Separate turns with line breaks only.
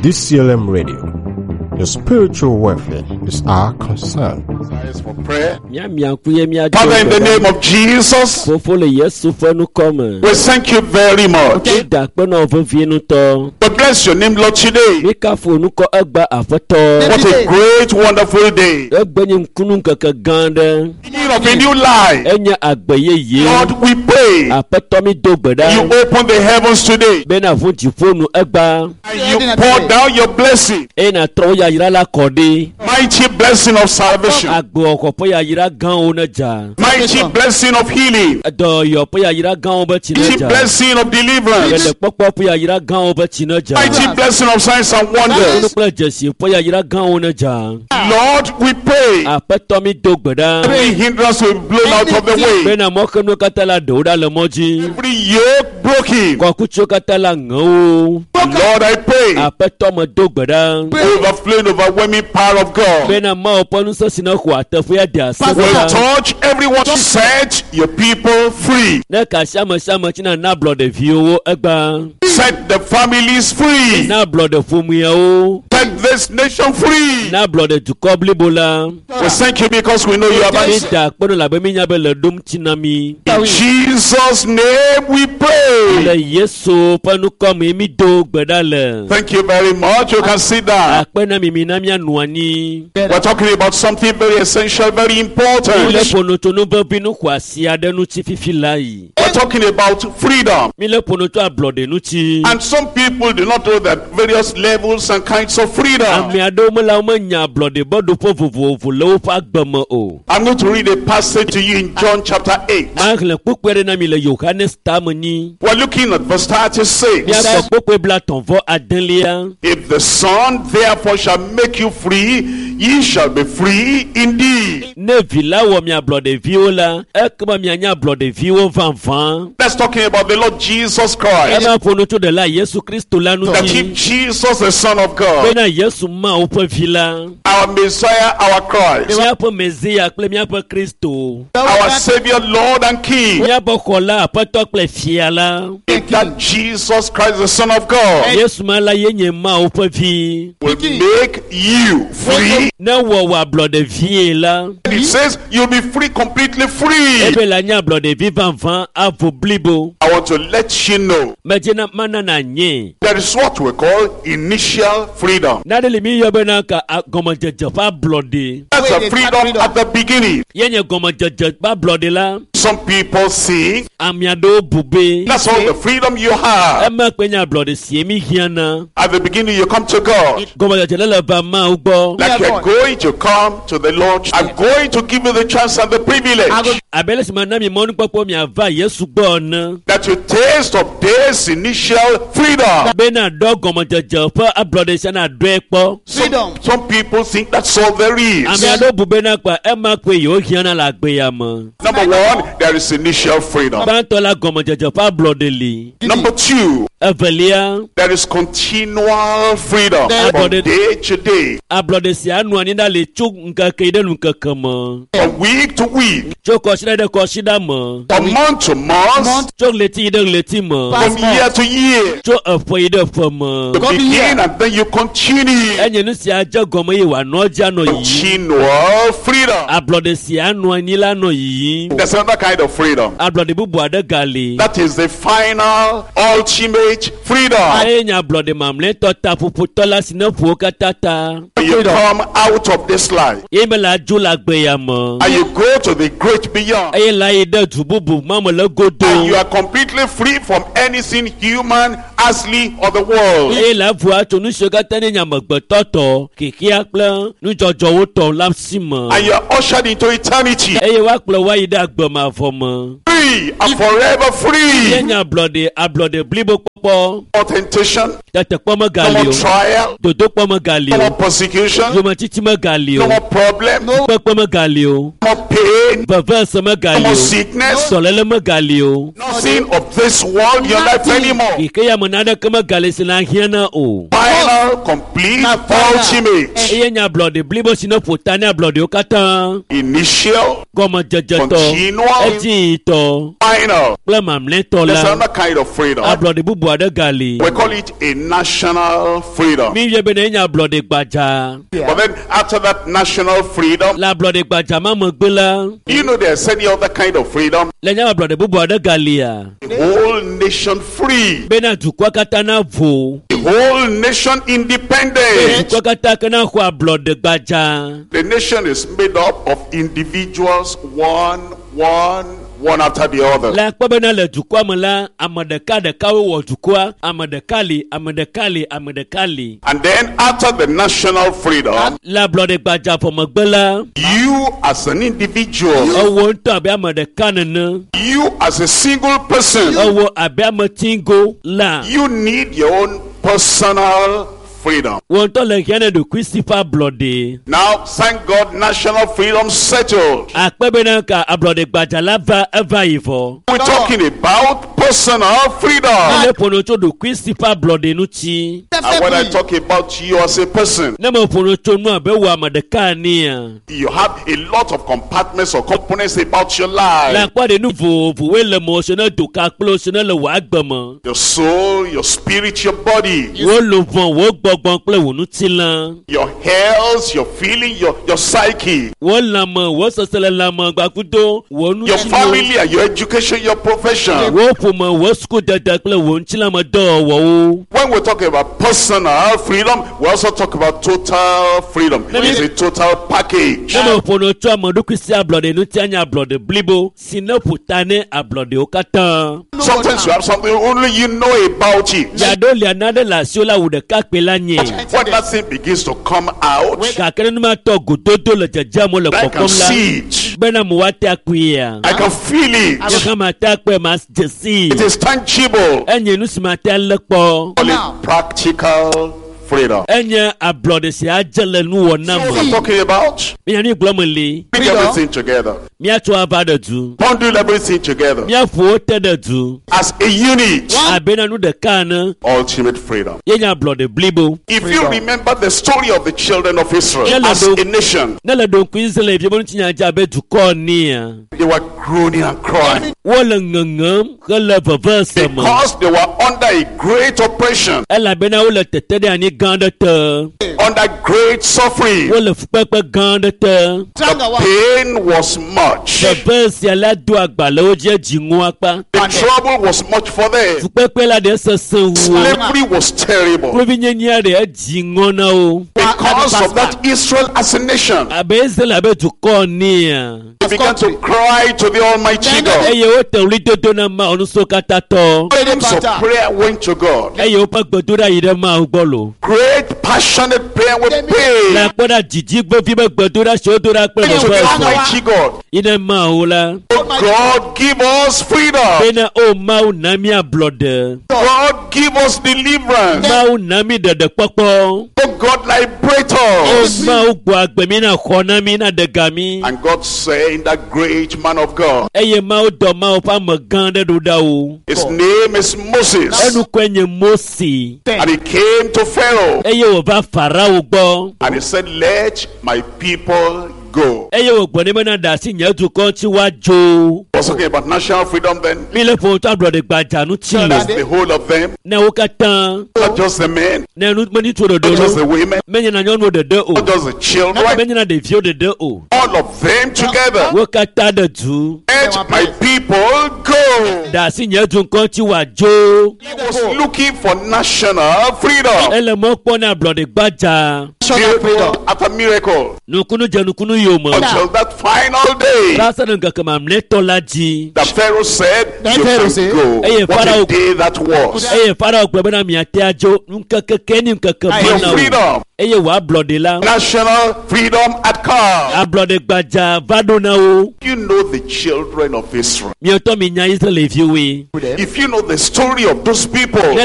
DCLM Radio. Your spiritual welfare is our concern.
For prayer.
Father,
in the name of Jesus, we thank you very much. We bless your name, Lord, today. What a great, wonderful day. Beginning of a new life. Lord, we pray. You open the heavens today. And you pour down your blessing. Mighty blessing of salvation. Mighty blessing of healing. Mighty blessing of deliverance. Mighty blessing of signs and wonders. Lord, we pray. Every hindrance will be blown out of the way. Every yoke broken. Lord, I pray. Overflowing, overwhelming power of God will touch everyone to set your people free. Set the families free. Set this nation free. We thank you because we know you have answered. In Jesus' name we pray. Thank you very much. You can sit down. We're talking about something very essential, very important. We're talking about freedom. And some people do not know that various levels and kinds of freedom. I'm going to read a passage to you in John chapter 8. We're looking at verse 36. If the Son therefore shall make you free, ye shall be free indeed. That's talking about the Lord Jesus Christ. That if Jesus, the Son of God, our Messiah, our Christ, our Savior, Lord and King, if that Jesus Christ, the Son of God, will make you free, it says you'll be free, completely free. I want to let you know there is what we call initial freedom. That's a freedom at the beginning. Some people sing. That's all the freedom you have. At the beginning you come to God. Like you're going to come to the Lord. I'm going to give you the chance and the privilege that you taste of this initial freedom. Some people think that's all there is. Number one, there is initial freedom. Number two, there is continual freedom from day to day, from week to week, from month to month, from year to year. You begin and then you continue. Continual freedom. There's another kind of freedom. That is the final, ultimate freedom. You come out of this life and you go to the great beyond, and you are completely free from anything human, earthly, or the world. And you are ushered into eternity, free and forever free. No temptation, no more trial, no more persecution, no more problem, no more pain, no more sickness, nothing of this world in your life anymore. Final
final, complete, ultimate, initial, continual, final. There's another kind of freedom. We call it a national freedom. But then after that national freedom, you know there's any other kind of freedom. The whole nation free. The whole nation independent. The nation is made up of individuals, one after the other. And then after the national freedom, you as an individual, you as a single person, you need your own personal freedom. Now, thank God, national freedom settled. We're talking about personal freedom. And when I talk about you as a person, you have a lot of compartments or components about your life. Your soul, your spirit, your body. Your health, your feeling, your psyche. Your family, your education, your profession. When we talk about personal freedom, we also talk about total freedom. It's a total package. Sometimes you have something only you know about it. When that thing begins to come out, I can see it. I can feel it. It is tangible. Call it practical freedom. So what I'm talking about, bring everything together. Bundle everything together as a unit. Ultimate freedom. If you remember the story of the children of Israel as a nation, they were groaning and crying because they were under a great oppression, under great suffering. The pain was much. The trouble was much for them. Slavery was terrible. Because of that, Israel as a nation, they began to cry to the Almighty God. Hymns of prayer went to God. Great passionate prayer with pain to the Almighty God. Oh God, give us freedom. God, give us deliverance. Oh God, liberate us. And God said, that great man of God, his name is Moses, and he came to Pharaoh, and he said, let my people go. I was talking about national freedom then. That's the whole of them. Not just the men, not just the women, not just the children. All of them together. Let my people go. He was looking for national freedom. Miracle after miracle. Until that final day, the Pharaoh said, you can go. What a day that was. Your freedom. National freedom at come. You know the children of Israel. If you know the story of those people,